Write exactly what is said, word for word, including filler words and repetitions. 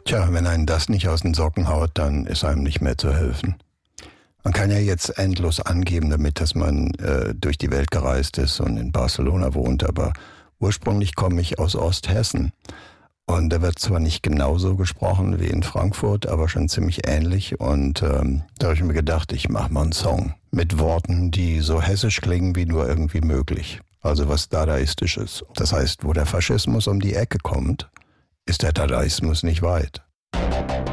Tja, wenn einen das nicht aus den Socken haut, dann ist einem nicht mehr zu helfen. Man kann ja jetzt endlos angeben damit, dass man äh, durch die Welt gereist ist und in Barcelona wohnt, aber ursprünglich komme ich aus Osthessen. Und da wird zwar nicht genauso gesprochen wie in Frankfurt, aber schon ziemlich ähnlich. Und ähm, da habe ich mir gedacht, ich mache mal einen Song mit Worten, die so hessisch klingen wie nur irgendwie möglich. Also was Dadaistisches. Das heißt, wo der Faschismus um die Ecke kommt, ist der Dadaismus nicht weit.